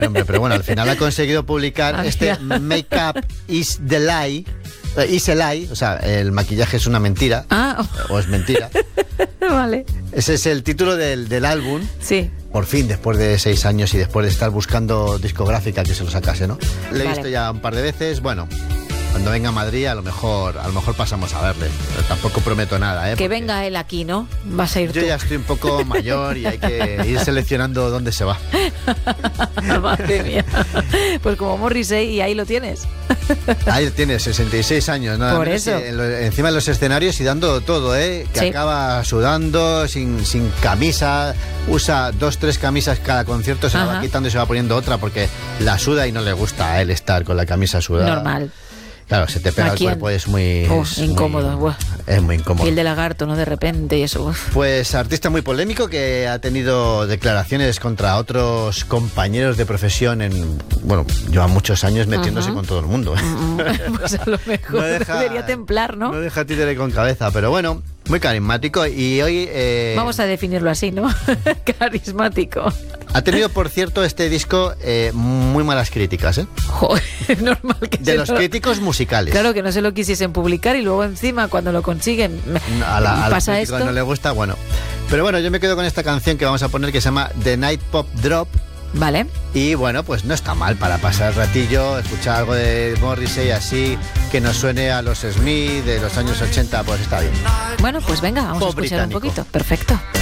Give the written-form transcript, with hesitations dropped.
Hombre, pero bueno, al final ha conseguido publicar este Makeup is the Lie. Is a lie, o sea, el maquillaje es una mentira. O es mentira. Vale. Ese es el título del álbum. Sí. Por fin, después de 6 años y después de estar buscando discográfica que se lo sacase, ¿no? Le he visto ya un par de veces, bueno. Cuando venga a Madrid a lo mejor pasamos a verle. Pero tampoco prometo nada, ¿eh? Que venga él aquí, ¿no? Vas a ir yo tú. Ya estoy un poco mayor y hay que ir seleccionando dónde se va. Madre mía. Pues como Morrissey, y ahí lo tienes. Ahí tienes, 66 años. Nada Por menos, eso. Encima de los escenarios y dando todo, ¿eh? Que sí. Acaba sudando, sin camisa. Usa 2-3 camisas cada concierto, se la va quitando y se va poniendo otra porque la suda y no le gusta a él estar con la camisa sudada. Normal. Claro, se te pega el cuerpo, es muy... incómodo. Es muy incómodo. Piel de lagarto, ¿no? De repente y eso. Pues artista muy polémico que ha tenido declaraciones contra otros compañeros de profesión bueno, lleva muchos años metiéndose con todo el mundo. Pues a lo mejor debería templar, ¿no? No deja títere con cabeza, pero bueno, muy carismático y hoy... Vamos a definirlo así, ¿no? Carismático. Ha tenido, por cierto, este disco muy malas críticas, ¿eh? Joder, normal que de los críticos musicales. Claro, que no se lo quisiesen publicar y luego encima cuando lo consiguen pasa esto. No le gusta, bueno. Pero bueno, yo me quedo con esta canción que vamos a poner que se llama The Night Pop Drop. Vale. Y bueno, pues no está mal para pasar el ratillo, escuchar algo de Morrissey así, que nos suene a los Smith de los años 80, pues está bien. Bueno, pues venga, vamos a escuchar un poquito. Perfecto.